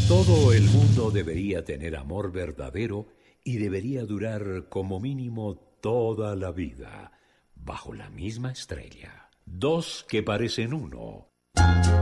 Todo el mundo debería tener amor verdadero y debería durar como mínimo toda la vida, bajo la misma estrella. Dos que parecen uno,